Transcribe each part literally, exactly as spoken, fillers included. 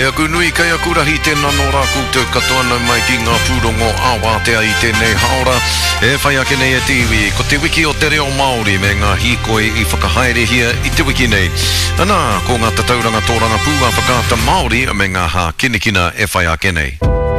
E aku nui kai aku rahi tēnā no rā koutou katoa nau mai ki ngā pūrongo āwātea i tēnei haora. E whai ake nei e tiwi, ko te wiki o te reo Māori me ngā hīkoi i whakahaere hia i te wiki nei. Anā, ko ngā tatauranga tōranga pūa whakaata Māori me ngā hā kinikina e whai ake nei.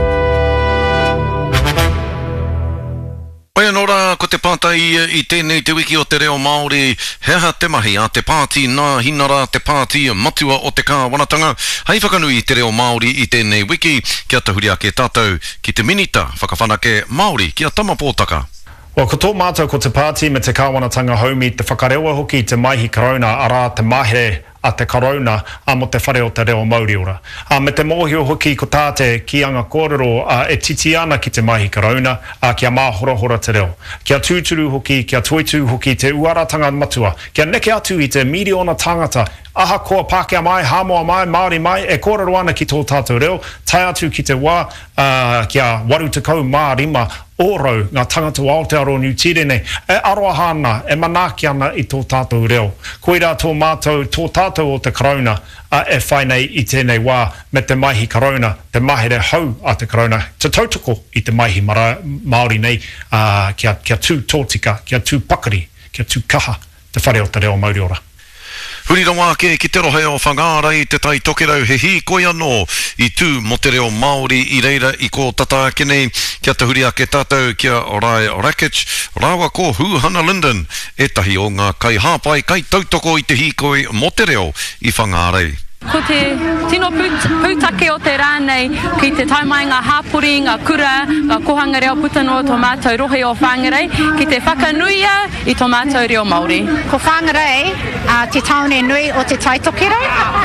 Oia nora, ko te pātai i tēnei te wiki o te reo Māori, heha te mahi a te pāti nā hinara te pāti matua o te kāwanatanga. Hei whakanui te reo Māori i tēnei wiki, kia tahuri ake tātou ki te minita whakawhanake Māori kia tamapōtaka. O ko tō mātou ko te pāti me te kāwanatanga haumi te whakarewa hoki te maihi korona arā te mahere a te korona a mo te whare o te reo Māori ora. A me te mōhio hoki ko tāte ki anga kōrero a e titi ana ki te maihi korona a kia māhorahora te reo. Kia tūturu hoki, kia tuitu hoki te uaratanga matua. Kia neke atu i te miliona tangata. Aha koa Pākehā mai, Hamoa mai, Māori mai, e kōrero ana ki tō tātou reo. Tai atu ki te wā, uh, kia waru te kau mā rima ōrau ngā tangata o Aotearoa New Tirene, e aroa hana, e manaki ana i tō tātou reo. Koira tō mātou, tō tātou o te korona, uh, e whai nei i tēnei wā me te maihi korona, te mahere hau a te korona, te tautoko i te maihi mara, Māori nei, uh, kia, kia tū tōtika, kia tū pakari, kia tū kaha, te whare o te reo Māori ora. Hurira wāke ki te rohe o whangāra i te tai tokerau he hīkoi anō i tū mo te reo Māori i reira i ko tata ake nei kia te huri ake tātou kia Orai Rakic, rāua ko Huhana Linden, e tahi o ngā kai hāpai kai tautoko i te hīkoi mo te reo i whangārei. Ko te tino pūtake o te rānei ki te taumai ngā hāpuri, ngā kura, ngā kohanga reo putano o tō mātou rohe o whāngarei, ki te whakanuia i tō mātou reo Māori. Ko whāngarei, uh, te taone nui o te taitokero,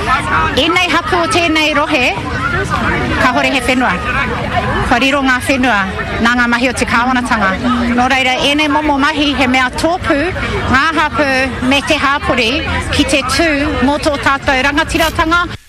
e nei hapu o tēnei rohe, ka hore he whenua. Ka riro ngā whenua, nā ngā mahi o te kāwanatanga. Nō reira, e nei momo mahi he mea tōpū, ngā hapu me te hāpuri, ki te tū mō tō tātou rangatiratanga.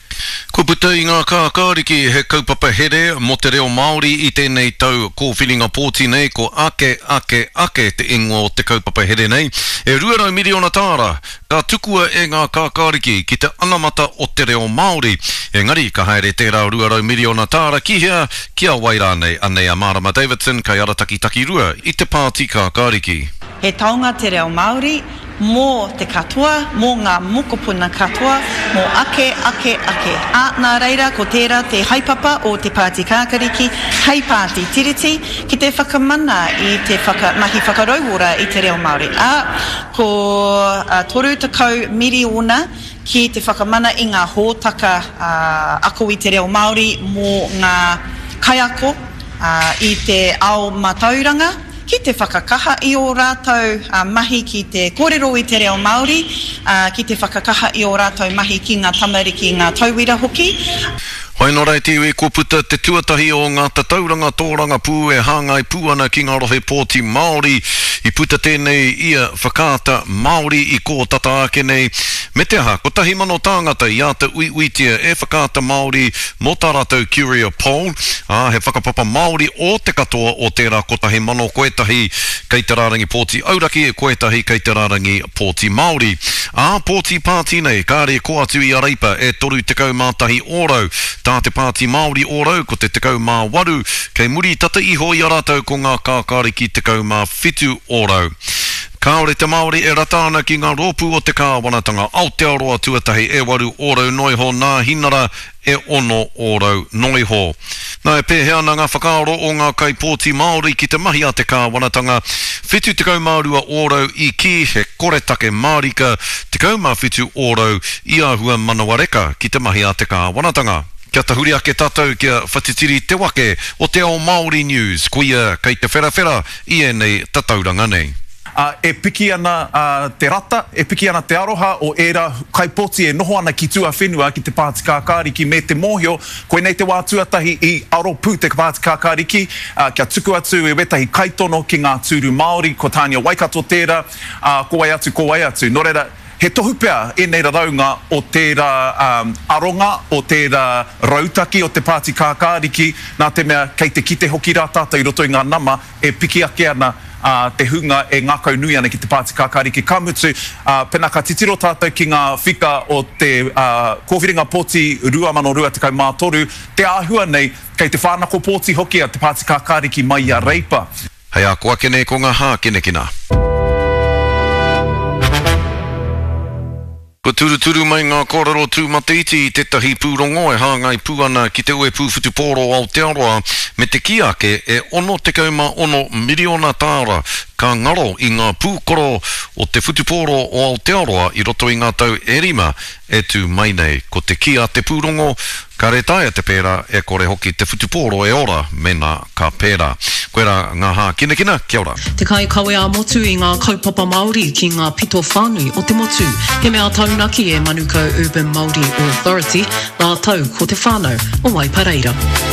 Ko puta i ngā kākāriki he kaupapa here mo te reo Māori i tēnei tau ko whiringa pōti nei ko ake, ake, ake te ingo o te kaupapa here nei. E ruarau miliona tāra, ka tukua e ngā kākāriki ki te anamata o te reo Māori. E ngari ka haere tērā ruarau miliona tāra ki hea kia waira nei anei a Marama Davidson kai arataki taki rua i te pāti kākāriki. He taonga te reo Māori, mō te katoa, mō ngā mokopuna katoa, mō ake, ake, ake. A nā reira, ko tērā te haipapa o te pāti kākariki, hei pāti tiriti, ki te whakamana i te whaka, mahi whakarauora i te reo Māori. A, ko uh, toru takau miriona ki te whakamana i ngā hōtaka uh, ako i te reo Māori mō ngā kaiako uh, i te ao matauranga, ki te whakakaha i o rātou uh, mahi ki te kōrero i te reo Māori, uh, ki te whakakaha i o rātou mahi ki ngā tamariki ngā tauira hoki. Hoi nō rei tiwi, ko puta te tuatahi o ngā tatauranga tōranga pū e hāngai pūana ki ngā rohe pōti Māori, i puta tēnei ia whakaata Māori i ko tata ake nei. Me te aha, ko tahi mano tāngata i a te ui uitia e whakaata Māori mo tā rātou Curia Poll, ah, he whakapapa Māori o te katoa o tērā ko tahi mano koetahi kei te rārangi pōti auraki e koetahi kei te rārangi pōti Māori. A pōti pāti nei, kāre ko atu i Areipa e toru te kau mātahi ōrau, tā te pāti Māori ōrau ko te te kau mā waru, kei muri tata iho i a rātou ko ngā kākāriki te kau mā whitu ōrau. Kāore te Māori e rata ana ki ngā rōpū o te kāwanatanga Aotearoa tuatahi e waru ōrau noiho nā hinara e ono ōrau noiho. Nā e pēhea ana ngā whakaaro o ngā kai pōti Māori ki te mahi a te kāwanatanga, whitu te kaumārua ōrau i ki he koretake Mārika, te kaumā whitu ōrau i āhua manawareka ki te mahi a te kāwanatanga. Kia tahuri ake tātou kia whatitiri te wake o te ao Māori News, kuia kei te wherawhera i e nei tatauranga nei. Uh, e piki ana uh, te rata, e piki ana te aroha o era kaipoti e noho ana ki tua whenua ki te pāti kākāriki me te mōhio, koe nei te wā tuatahi i aro pū te pāti kākāriki, uh, kia tuku atu e wetahi kaitono ki ngā tūru Māori, ko Tānia Waikato tērā, uh, ko ai atu, ko ai atu. Nō reira, he tohu pea e nei raunga o tērā um, aronga, o tērā rautaki o te pāti kākāriki, nā te mea kei te kite hoki rā tātou i roto i ngā nama, e piki ake ana uh, te hunga e ngākau nui ana ki te Pāti Kākāriki Kamutu. Uh, pena ka titiro tātou ki ngā whika o te uh, kōwhiringa pōti rua mano rua te kai mātoru, te āhua nei kei te whānako pōti hoki a te Pāti Kākāriki mai a Reipa. Hei a kua kene ko ngā hā kene kina. Ko turu turu mai ngā kōrero tūmatiti i tetahi pūrongo e hāngai pūana ki te ue pūwhutupōro Aotearoa me te kiake e ono te kauma ono miliona tāra ka ngaro i ngā pūkoro o te whutupōro o Aotearoa i roto i ngā tau erima e tū mai nei. Ko te kia te pūrongo, ka retaia te pēra e kore hoki te whutupōro e ora mena ka pēra. Koera ngā hā kina kina, kia ora. Te kai kawe a motu i ngā kaupapa Māori ki ngā pito whānui o te motu. He mea taunaki e Manukau Urban Māori Authority, ngā tau ko te whānau o Waipareira.